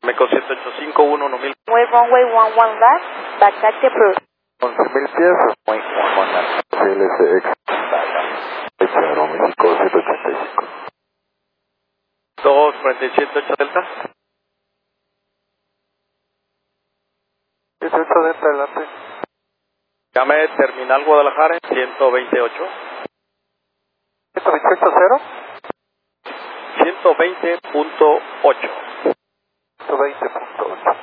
Meco 185, 1000. Wave runway 11 left, back taxi approved. 11,000 pies, muy buena. CLSX, México 185. 247, 8 Delta. 18 Delta, adelante. Llame Terminal Guadalajara en 128. 128.0. 120.8. 120.8.